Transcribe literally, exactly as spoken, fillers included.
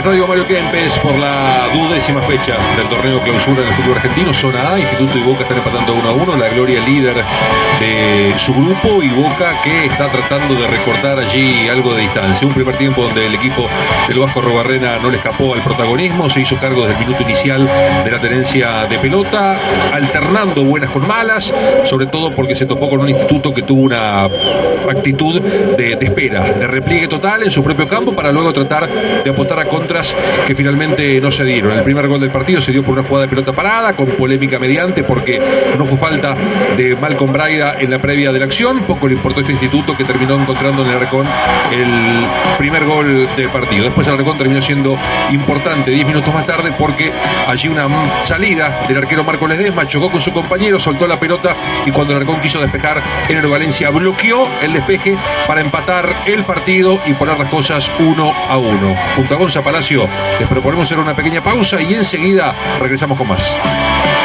estadio Mario Kempes por la duodécima fecha del torneo clausura en el fútbol argentino. Zona A, Instituto y Boca están empatando uno a uno. La Gloria líder de su grupo y Boca que está tratando de recortar allí algo de distancia. Un primer tiempo donde el equipo del Vasco Arrobarrena no le escapó al protagonismo, se hizo cargo desde el minuto inicial de la tenencia de pelota, alternando buenas con malas, sobre todo porque se topó con un Instituto que tuvo una actitud de, de espera, de repliegue total en su propio campo para luego tratar de apostar a contras que finalmente no se dieron. El primer gol del partido se dio por una jugada de pelota parada, con polémica mediante, porque no fue falta de Malcolm Braida en la previa de la acción. Poco le importó a este Instituto, que terminó encontrando en el Arcón el primer gol del partido. Después el Arcón terminó siendo importante diez minutos más tarde, porque allí una salida del arquero Marco Ledesma chocó con su compañero, soltó la pelota y cuando el Arcón quiso despejar, Enero Valencia bloqueó el despeje para empatar el partido y poner las cosas uno a uno. Junto a Gonza Palacio les proponemos hacer una pequeña pausa y enseguida regresamos con más.